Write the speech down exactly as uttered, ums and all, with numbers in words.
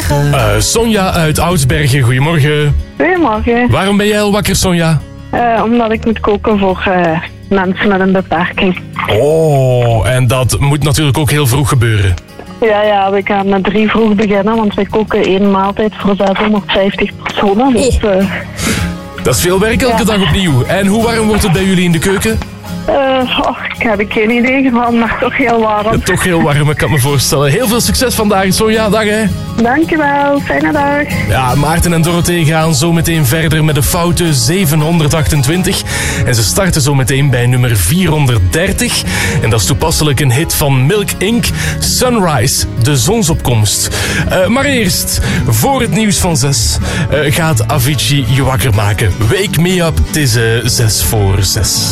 Goedemorgen. Uh, Sonja uit Oudsbergen, goedemorgen. Goedemorgen. Waarom ben jij al wakker, Sonja? Uh, omdat ik moet koken voor uh, mensen met een beperking. Oh, en dat moet natuurlijk ook heel vroeg gebeuren. Ja, ja, we gaan met drie vroeg beginnen, want wij koken één maaltijd voor zeshonderdvijftig personen. Dus, uh, dat is veel werk elke ja. dag opnieuw. En hoe warm wordt het bij jullie in de keuken? Uh, oh, ik heb ik geen idee van, maar toch heel warm. Ja, toch heel warm, ik kan me voorstellen. Heel veel succes vandaag, Sonja. Dag, hè. Dankjewel, fijne dag. Ja, Maarten en Dorothee gaan zo meteen verder met de foute zevenhonderdachtentwintig. En ze starten zo meteen bij nummer vierhonderddertig. En dat is toepasselijk een hit van Milk Incorporated. Sunrise, de zonsopkomst. Uh, maar eerst, voor het nieuws van zes, uh, gaat Avicii je wakker maken. Wake me up, het is uh, zes voor zes.